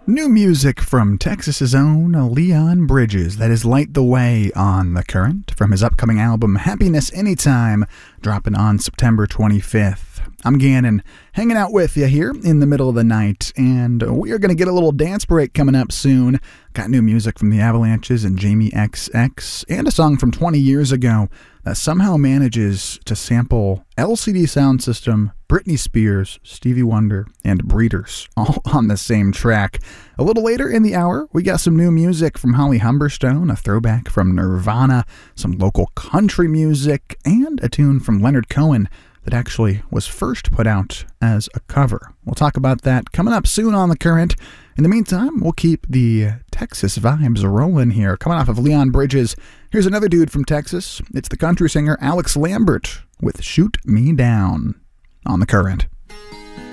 New music from Texas's own Leon Bridges, that is Light the Way on The Current, from his upcoming album Happiness Anytime, dropping on September 25th. I'm Gannon, hanging out with you here in the middle of the night, and we are going to get a little dance break coming up soon. Got new music from the Avalanches and Jamie XX, and a song from 20 years ago that somehow manages to sample LCD Soundsystem, Britney Spears, Stevie Wonder, and Breeders, all on the same track. A little later in the hour, we got some new music from Holly Humberstone, a throwback from Nirvana, some local country music, and a tune from Leonard Cohen that actually was first put out as a cover. We'll talk about that coming up soon on The Current. In the meantime, we'll keep the Texas vibes rolling here. Coming off of Leon Bridges, here's another dude from Texas. It's the country singer Alex Lambert with Shoot Me Down on The Current.